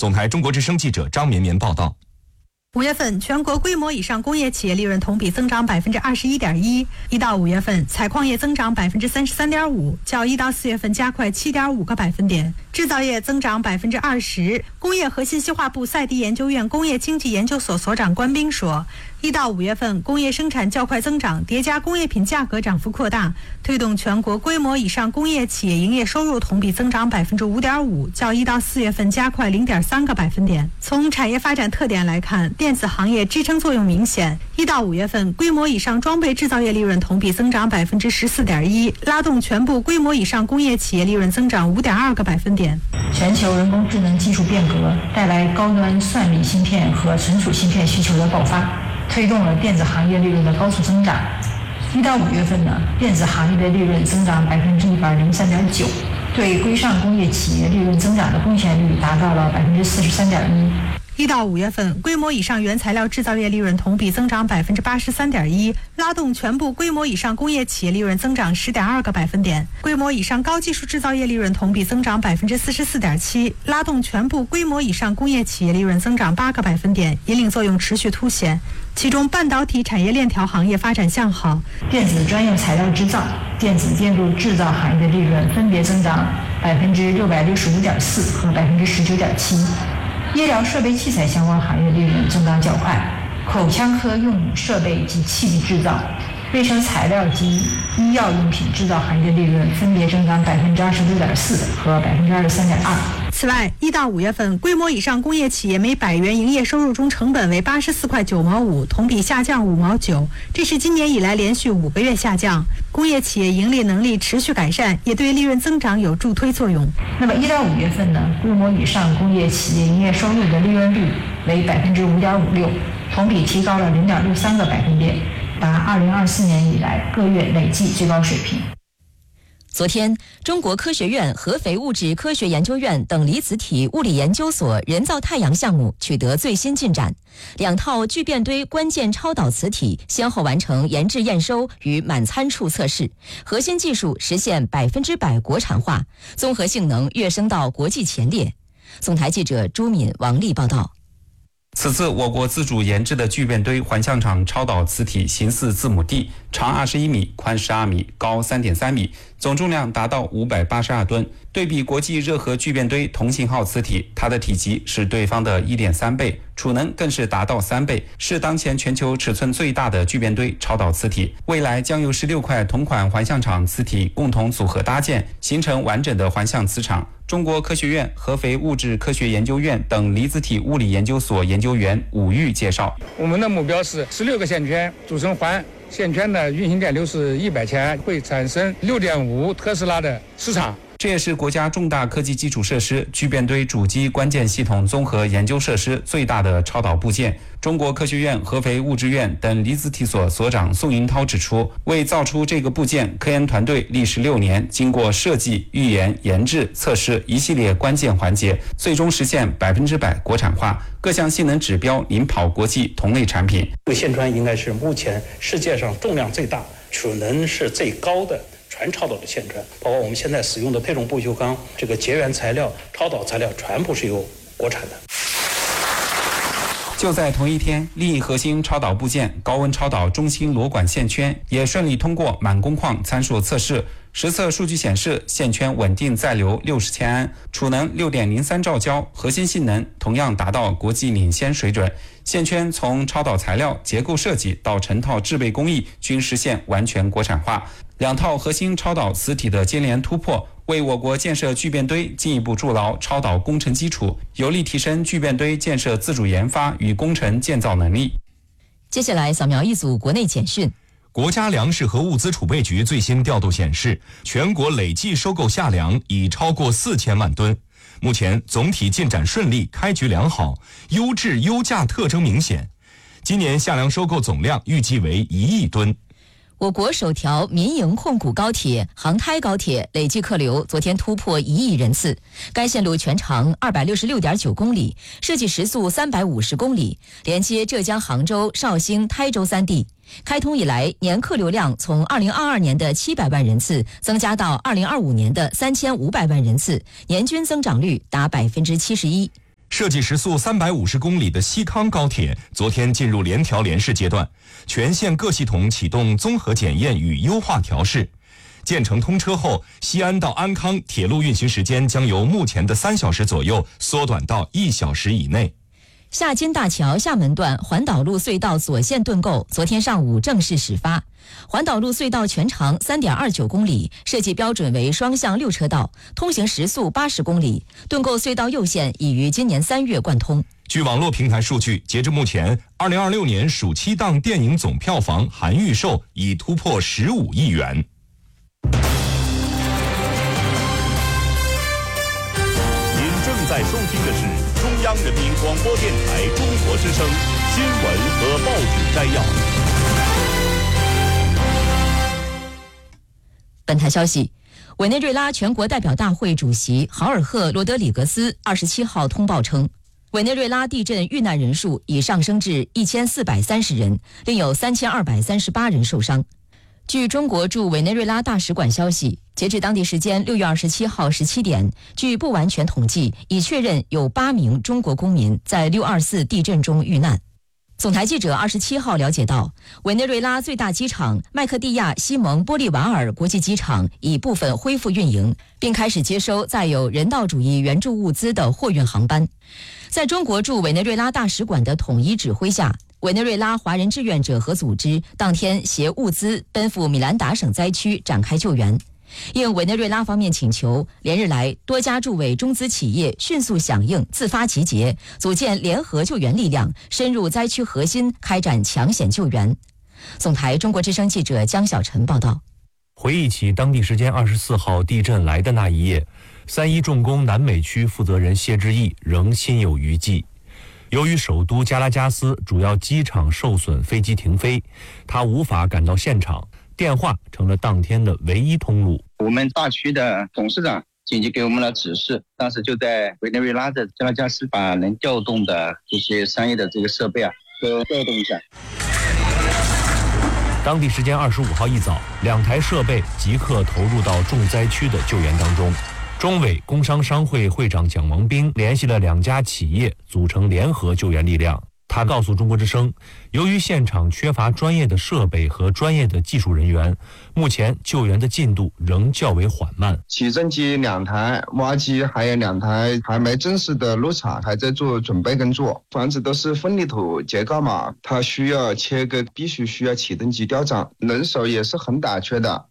总台中国之声记者张绵绵报道。 5月份全国规模以上工业企业利润同比增长21.1%，1到5月份采矿业增长33.5%，较1到4月份加快7.5个百分点，制造业增长20%。工业和信息化部赛迪研究院工业经济研究所所长关斌说，1到5月份工业生产较快增长，叠加工业品价格涨幅扩大，推动全国规模以上工业企业营业收入同比增长5.5%，较1到4月份加快0.3个百分点。从产业发展特点来看，电子行业支撑作用明显。1到5月份规模以上装备制造业利润同比增长14.1%，拉动全部规模以上工业企业利润增长5.2个百分点。 全球人工智能技术变革带来高端算力芯片和存储芯片需求的爆发，推动了电子行业利润的高速增长。1到5月份呢，电子行业的利润增长103.9%，对规上工业企业利润增长的贡献率达到了43.1%。 1到5月份，规模以上原材料制造业利润同比增长83.1%，拉动全部规模以上工业企业利润增长10.2个百分点。规模以上高技术制造业利润同比增长44.7%，拉动全部规模以上工业企业利润增长8个百分点，引领作用持续凸显。其中，半导体产业链条行业发展向好， 电子专用材料制造、电子电路制造行业的利润分别增长665.4%和19.7%。医疗设备器材相关行业利润增长较快，口腔科用设备及器具制造、卫生材料及医药用品制造行业利润分别增长26.4%和23.2%。 此外，1到5月份，规模以上工业企业每100元营业收入中成本为84块9毛5，同比下降5毛9，这是今年以来连续5个月下降。工业企业盈利能力持续改善，也对利润增长有助推作用。 那么1到5月份呢，规模以上工业企业营业收入的利润率为5.56%，同比提高了0.63个百分点，达2024年以来各月累计最高水平。 昨天，中国科学院合肥物质科学研究院等离子体物理研究所人造太阳项目取得最新进展，2套聚变堆关键超导磁体先后完成研制验收与满参数测试，核心技术实现100%国产化，综合性能跃升到国际前列。总台记者朱敏、王丽报道。 此次我国自主研制的聚变堆环象场超导磁体形似字母 D， 长21米，宽12米，高3.3米，总重量达到582吨。对比国际热核聚变堆同型号磁体，它的体积是对方的1.3倍，储能更是达到3倍，是当前全球尺寸最大的聚变堆超导磁体。未来将由16块同款环象场磁体共同组合搭建，形成完整的环象磁场。中国科学院合肥物质科学研究院等离子体物理研究所研究员武玉介绍， 我们的目标是16个线圈组成环，线圈的运行电流是100千，会产生6.5特斯拉的磁场。 这也是国家重大科技基础设施聚变堆主机关键系统综合研究设施最大的超导部件。中国科学院合肥物质院等离子体所所长宋云涛指出，为造出这个部件，科研团队历时6年，经过设计、预研、研制、测试一系列关键环节，最终实现100%国产化，各项性能指标领跑国际同类产品。 这个线圈应该是目前世界上重量最大、储能是最高的全超导的线圈，包括我们现在使用的配重不锈钢，这个结缘材料、超导材料全部是由国产的。 就在同一天，另一核心超导部件高温超导中心螺管线圈也顺利通过满工况参数测试。实测数据显示，线圈稳定载流60千安，储能6.03兆焦，核心性能同样达到国际领先水准。线圈从超导材料、结构设计到成套制备工艺均实现完全国产化。2套核心超导磁体的接连突破，为我国建设聚变堆进一步筑牢超导工程基础，有力提升聚变堆建设自主研发与工程建造能力。 接下来扫描一组国内简讯。 国家粮食和物资储备局最新调度显示，全国累计收购夏粮已超过4000万吨，目前总体进展顺利，开局良好，优质优价特征明显。今年夏粮收购总量预计为1亿吨。 我国首条民营控股高铁杭台高铁累计客流昨天突破1亿人次，该线路全长266.9公里，设计时速350公里，连接浙江杭州、绍兴、台州3地。开通以来，年客流量从2022年的700万人次增加到2025年的3500万人次，年均增长率达71%。 设计时速350公里的西康高铁昨天进入联调联试阶段，全线各系统启动综合检验与优化调试。建成通车后，西安到安康铁路运行时间将由目前的3小时左右缩短到1小时以内。 夏金大桥厦门段环岛路隧道左线盾构昨天上午正式始发。环岛路隧道全长3.29公里，设计标准为双向6车道，通行时速80公里。盾构隧道右线已于今年3月贯通。 据网络平台数据，截至目前，2026年暑期档电影总票房含预售已突破15亿元。 您正在收听的是中央人民广播电台中国之声新闻和报纸摘要。 本台消息，委内瑞拉全国代表大会主席豪尔赫·罗德里格斯27号通报称，委内瑞拉地震遇难人数已上升至1430人，另有3238人受伤。据中国驻委内瑞拉大使馆消息，截至当地时间6月27号17点，据不完全统计，已确认有8名中国公民在624地震中遇难。总台记者27号了解到，委内瑞拉最大机场麦克蒂亚西蒙玻利瓦尔国际机场已部分恢复运营，并开始接收载有人道主义援助物资的货运航班。在中国驻委内瑞拉大使馆的统一指挥下，委内瑞拉华人志愿者和组织当天携物资奔赴米兰达省灾区展开救援。应委内瑞拉方面请求，连日来多家驻委中资企业迅速响应，自发集结，组建联合救援力量，深入灾区核心，开展抢险救援。总台中国之声记者江晓晨报道。 回忆起当地时间24号地震来的那一夜，3一重工南美区负责人谢志毅仍心有余悸。由于首都加拉加斯主要机场受损，飞机停飞，他无法赶到现场，电话成了当天的唯一通路。 我们大区的董事长紧急给我们了指示，当时就在委内瑞拉的加拉加斯把能调动的这些商业的这个设备都调动一下。 当地时间25号一早，2台设备即刻投入到重灾区的救援当中。中委工商商会会长蒋王斌联系了2家企业，组成联合救援力量。他告诉中国之声，由于现场缺乏专业的设备和专业的技术人员，目前救援的进度仍较为缓慢。 起重机2台，挖机还有2台，还没正式的入场，还在做准备工作。房子都是分离土结构嘛，它需要切割，必须需要起重机吊装，人手也是很短缺的。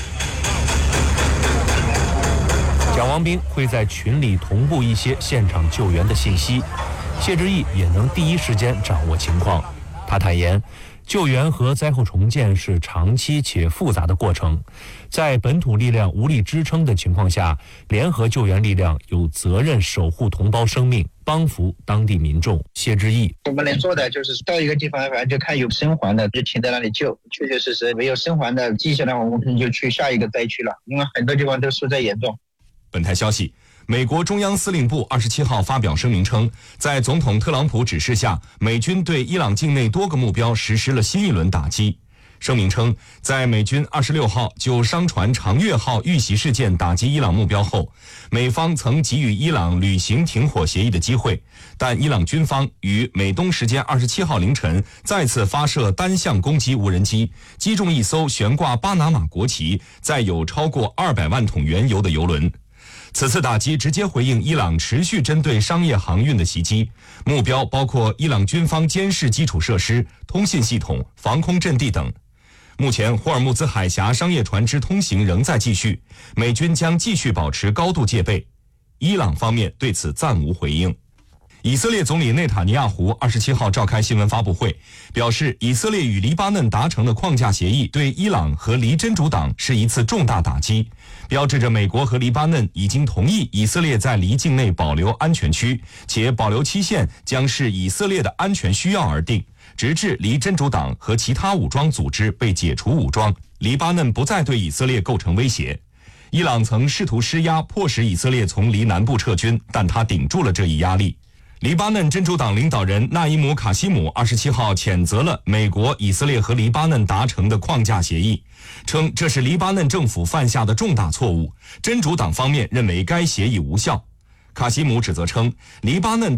蒋王斌会在群里同步一些现场救援的信息，谢志毅也能第一时间掌握情况。他坦言，救援和灾后重建是长期且复杂的过程，在本土力量无力支撑的情况下，联合救援力量有责任守护同胞生命，帮扶当地民众。谢志毅， 我们能做的就是到一个地方，反正就看有生还的就停在那里救，确确实实没有生还的迹象的话，我们就去下一个灾区了，因为很多地方都受灾严重。 本台消息，美国中央司令部27号发表声明称，在总统特朗普指示下，美军对伊朗境内多个目标实施了新一轮打击。声明称，在美军26号就商船长月号遇袭事件打击伊朗目标后，美方曾给予伊朗履行停火协议的机会，但伊朗军方于美东时间27号凌晨再次发射单向攻击无人机，击中一艘悬挂巴拿马国旗、载有超过200万桶原油的油轮。此次打击直接回应伊朗持续针对商业航运的袭击，目标包括伊朗军方监视基础设施、通信系统、防空阵地等。目前霍尔木兹海峡商业船只通行仍在继续，美军将继续保持高度戒备。伊朗方面对此暂无回应。以色列总理内塔尼亚胡27号召开新闻发布会，表示以色列与黎巴嫩达成的框架协议对伊朗和黎真主党是一次重大打击，标志着美国和黎巴嫩已经同意以色列在黎境内保留安全区，且保留期限将视以色列的安全需要而定，直至黎真主党和其他武装组织被解除武装，黎巴嫩不再对以色列构成威胁。伊朗曾试图施压迫使以色列从黎南部撤军，但他顶住了这一压力。黎巴嫩真主党领导人纳伊姆·卡西姆27号谴责了美国、以色列和黎巴嫩达成的框架协议，称这是黎巴嫩政府犯下的重大错误。真主党方面认为该协议无效。卡西姆指责称，黎巴嫩